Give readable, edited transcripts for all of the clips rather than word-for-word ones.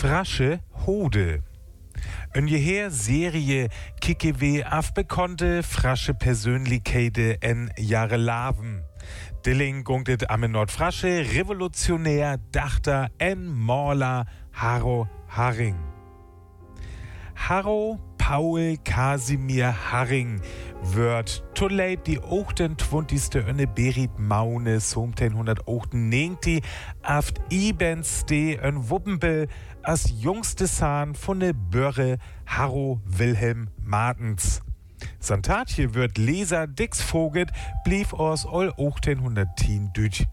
Frasche Hode. Een jeher serie kikke we afbekannte frasche Persönlichkeiten en Jahre Laven. Dilling gunget am Nordfrasche revolutionär Dachter en Maler Harro Harring. Harro Paul Casimir Harring wird tolleit die 28. Önne Berit Maune 1798 aft ibenste en Wuppenbel als jungste Sahn von ne Börre Harro Wilhelm Martens. Santatje wird Leser Dix Voget blieb aus all 1810 düt.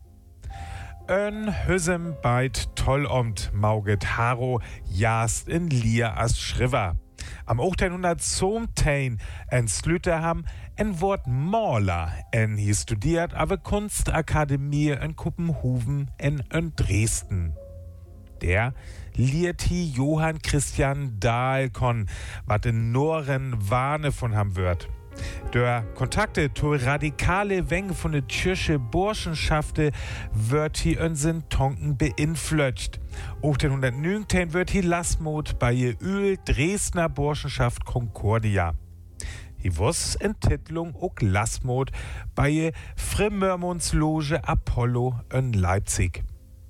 Ön Hüsem beit Tollomt mauget Harro jast in Lier as Schriver. Am 1817 en Slüterham en Wort Maler en hi studiert aber Kunstakademie in Kuppenhoven en Dresden. Der liert hi Johann Christian Dahlkon, wat in Noren Warne von ham wird. Der Kontakte zu radikale Wenge von der Kirche Burschenschafte wird hi in sin Tonken beinflötscht. 1819 wird hi Lassmod bei ihr Öl Dresdner Burschenschaft Concordia. Hi wuss in Titlung ook Lassmod bei ihr Frimörmundsloge Apollo in Leipzig.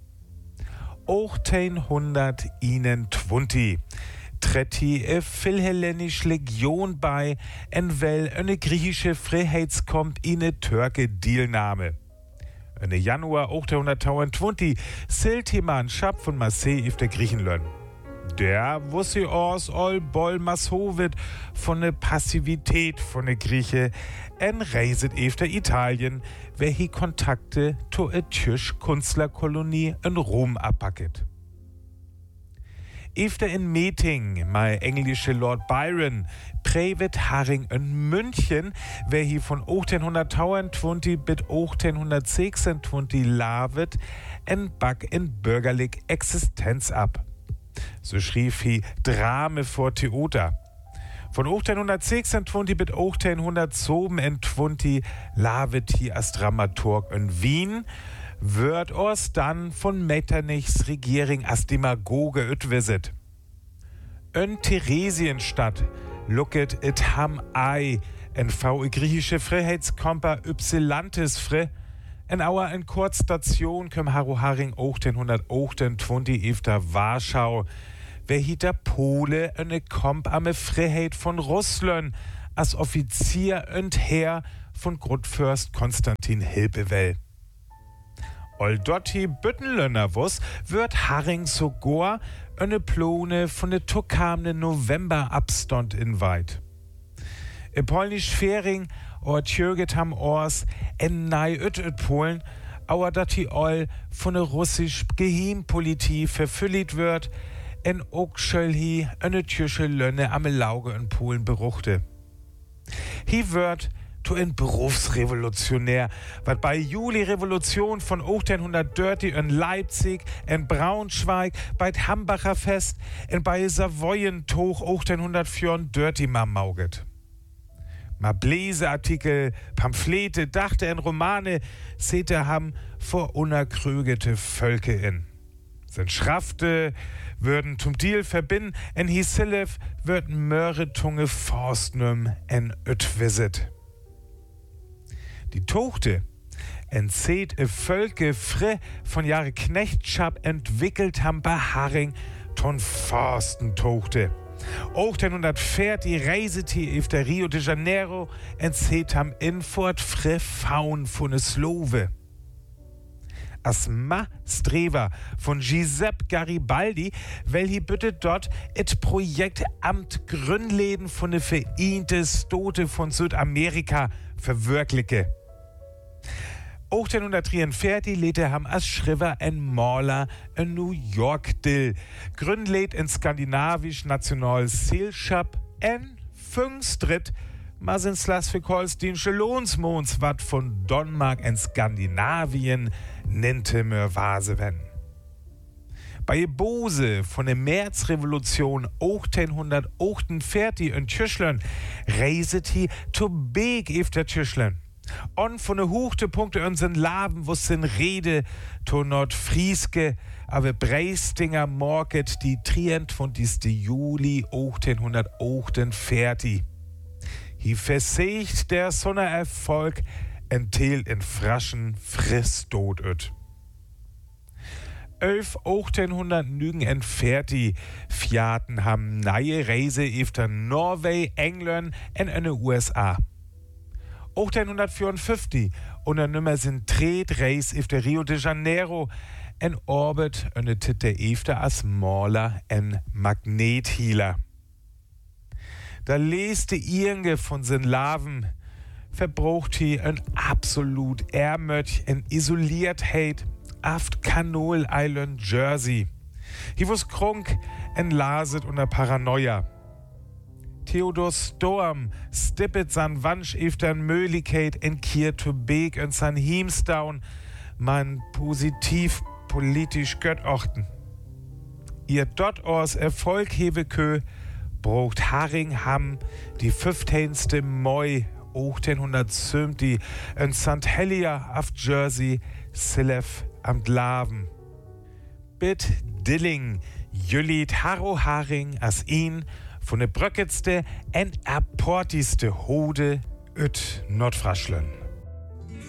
1821 tritt hi Philhellenische Legion bei, en wel eine griechische Freiheitskommt ine Türke Deelnahme. In Januar 1822 silt hi Mannschaft von Marseille auf der Griechenland. Der wusste aus all Boll Massovet von ne Passivität von ne Grieche en reiset efter Italien, wer hi Kontakte to e Tschüsch Künstlerkolonie in Rom abpacket. Efter in Meeting, mei englische Lord Byron, prävet Harring in München, wer hi von 1822 bis 1826 lavet, en back in bürgerlich Existenz ab. So schrieb hi Drame vor Theater. Von 1826 bis 1827 lavet hi als Dramaturg in Wien, wird os dann von Metternichs Regierung als Demagoge utwiset. In Theresienstadt lucket et ham ei, en v griechische Freiheitskompa Ypsilantis fre, en auer in Kurzstation küm Harro Harring 1828 efter Warschau, wer hiter Pole eine Komp ame Freiheit von Russland als Offizier und Herr von Grundfürst Konstantin Hilpewell. All dotti Büttenlöner wuss wird Harring sogar eine Plone von der Tukamne November abstond in weit. In polnisch Färing or tjöget ham ors en nei üt Polen, auer dotti all von der russisch Geheimpolitie verfüllt wird, en ook schöll hi eine tschüsche Lönne am Lauge in Polen beruchte. Hi wird to ein Berufsrevolutionär, wat bei Juli-Revolution von 1830 in Leipzig, in Braunschweig, bei Hambacher Fest, in bei Savoyentoch 1834 ma mauget. Ma Bläseartikel, Pamphlete, Dachte en Romane, sete ham vor unerkrögete Völke in. Sind Schrafte, würden zum Deal verbinden, en Hisillev würden Mörretunge Forstnüm en Ötwisit. Die Tochte entzieht Völke fre von Jahre Knechtschaft entwickelt ham bei Harring ton Forstentochte. 1840 reiset hi auf der Rio de Janeiro entzieht ham Infort fre Faun von Slove. As Ma Strever von Giuseppe Garibaldi, wel hi bittet dort et Projekt Amt Grünläden von de Vereinte Stote von Südamerika verwirkliche. 1843 lädt ham als Schriver en Maler in New York dill. Gründlädt in Skandinavisch National Seelschap en Fünfstritt Masinslas für Kolsdiensche Lohnsmons wat von Donmark in Skandinavien nennte mir Vaseven. Bei Bose von der Märzrevolution 1848 in Tschüschlen reiset hi to Beek efter Tschüschlen. On von de Hoogtepunkte in sin Laven, wo sin Rede to Nordfrieske aber Breistinger Market die 23. Juli 1848. Hier versiegt der Sonnererfolg enthält in Fraschen Fristod öt. 1849 Fiaten haben neue Reise efter Norway, England und in den USA. 1854 unternimmer sind Reis efter Rio de Janeiro en Orbit eine Titte efter als Maler en Magnethealer. Da leste Irnge von sen Larven, verbraucht hier ein absolut Ärmöch, en Isoliertheit, aft Canol Island, Jersey. Hier was krunk en laset unter Paranoia. Theodor Storm stippet san Wansch eftern Möglichkeit en Kier to Beek en san Heemstown, man positiv politisch göttochten. Ihr dort aus Erfolg hewekö, braucht Haringham die 15. Mai 1870 en St. Helier auf Jersey, Silef am Laven. Bit Dilling, Jüllit Harro Haring as ihn von der bröcketste en apportiste Hode üt Nordfraschlen.